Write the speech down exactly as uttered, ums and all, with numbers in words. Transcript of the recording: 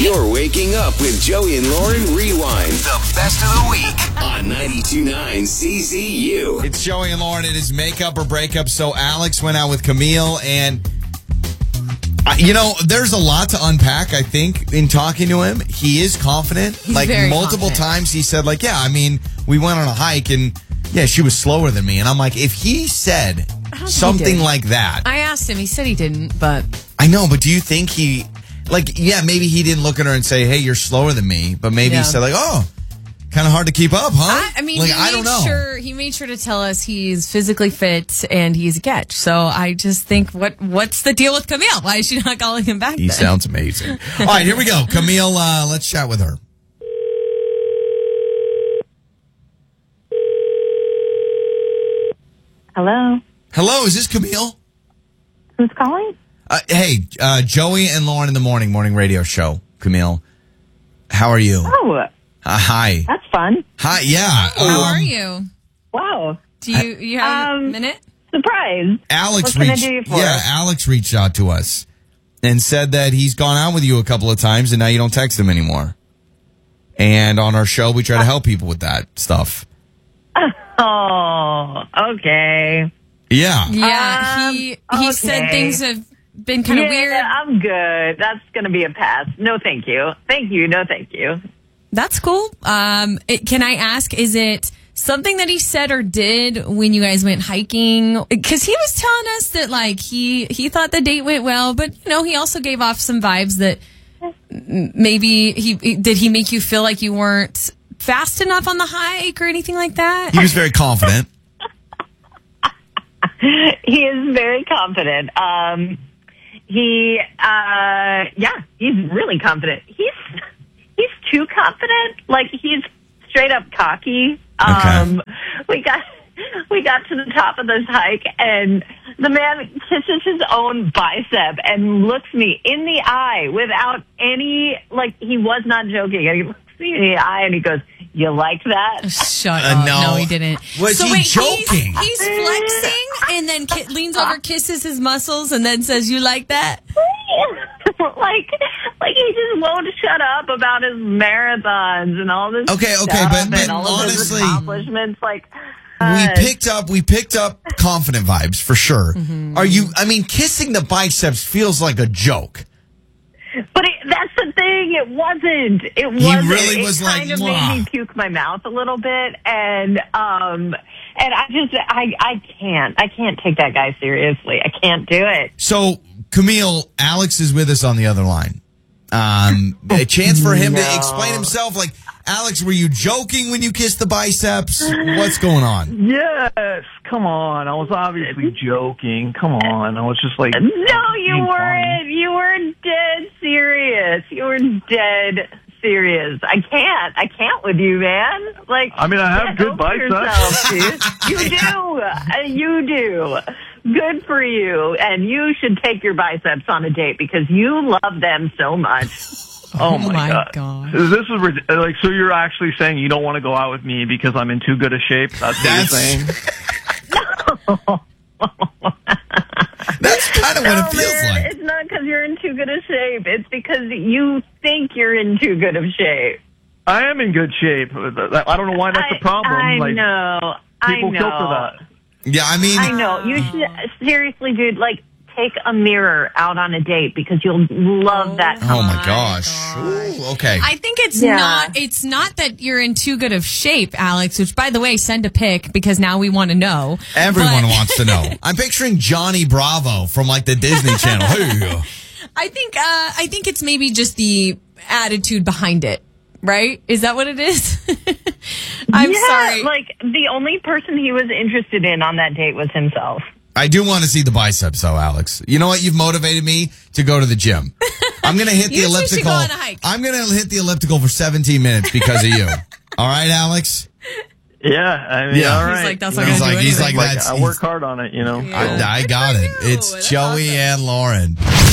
You're waking up with Joey and Lauren Rewind. The best of the week on ninety-two point nine C Z U. It's Joey and Lauren. It is makeup or breakup. So Alex went out with Camille, and I, you know, there's a lot to unpack. I think in talking to him, he is confident. He's like very multiple confident. times, he said, like, yeah, I mean, we went on a hike, and yeah, she was slower than me. And I'm like, if he said something like that, I asked him. He said he didn't, but I know. But do you think he, like, yeah, maybe he didn't look at her and say, hey, you're slower than me, but maybe Yeah. he said, like, oh. Kind of hard to keep up, huh? I, I mean, like, he I don't made know. sure he made sure to tell us he's physically fit and he's a catch. So I just think, what what's the deal with Camille? Why is she not calling him back? He then? sounds amazing. All right, here we go. Camille, uh, let's chat with her. Hello. Hello, is this Camille? Who's calling? Uh, hey, uh, Joey and Lauren in the morning, morning radio show. Camille, how are you? Oh, Uh, hi. that's fun. Hi, yeah. How um, are you? Wow. Do you you have Um, a minute? Surprise. Alex What can I reached, do you for? yeah, Alex reached out to us and said that he's gone out with you a couple of times and now you don't text him anymore. And on our show, we try to help people with that stuff. Oh, okay. Yeah. Yeah, Um, he he said okay. things have been kind of yeah, weird. I'm good. That's going to be a pass. No, thank you. Thank you. No, thank you. That's cool. Um, it, can I ask, is it something that he said or did when you guys went hiking? Because he was telling us that, like, he, he thought the date went well, but, you know, he also gave off some vibes that m- maybe he, did he make you feel like you weren't fast enough on the hike or anything like that? He was very confident. He is very confident. Um, he, uh, yeah, he's really confident. He's, he's too confident. Like, he's straight up cocky. Um, we got, we got to the top of this hike and the man kisses his own bicep and looks me in the eye without any, like, he was not joking. And he looks me in the eye and he goes, "You like that?" Shut Uh, up. no. No. he didn't. Was so he wait, joking? He's, he's flexing and then ki- leans over, kisses his muscles, and then says, "You like that?" like, like he just won't shut up about his marathons and all this. Okay, okay, stuff but- but and all of his honestly- accomplishments. Like, We uh, picked up, we picked up confident vibes for sure. Mm-hmm. Are you, I mean, kissing the biceps feels like a joke. But it, that's the thing. It wasn't. It wasn't. really it was like, kind of "Mwah." made me puke my mouth a little bit, and um, and I just, I, I can't, I can't take that guy seriously. I can't do it. So, Camille, Alex is with us on the other line. Um, a chance for him to No. explain himself. Like, Alex, were you joking when you kissed the biceps? What's going on? Yes, come on. I was obviously joking. Come on. I was just like, No, you being weren't. You were dead serious. You were dead serious. I can't. I can't with you, man. Like, I mean, I have get good over biceps. yourself, dude. You do. Uh, You do. Good for you. And you should take your biceps on a date because you love them so much. Oh my, my god. God. This is rid- like so. You're actually saying you don't want to go out with me because I'm in too good a shape. That's what That's- you're saying. That's kind of what No, it feels man, like. It's not because you're in too good a shape. It's because you think you're in too good of shape. I am in good shape. I don't know why that's I, a problem. I like know. I people know. filter that. Yeah, I mean, I know. You should seriously, dude. Like, take a mirror out on a date because you'll love that. oh my my gosh. gosh. Ooh, okay. I think it's Yeah. not. It's not that you're in too good of shape, Alex. Which, by the way, send a pic because now we want to know. Everyone But- wants to know. I'm picturing Johnny Bravo from like the Disney Channel. Hey. I think. Uh, I think it's maybe just the attitude behind it. Right? Is that what it is? I'm yeah, sorry. Like, the only person he was interested in on that date was himself. I do want to see the biceps, though, Alex. You know what? You've motivated me to go to the gym. I'm going to hit the You two should elliptical. go on a hike. I'm going to hit the elliptical for seventeen minutes because of you. All right, Alex? Yeah, I mean, Yeah. all He's right. like, that's You not know, gonna He's like, do he's anything. like, like, that's, I work hard on it, you know. Yeah. I, I Good got for it. you. It's That's Joey awesome. and Lauren.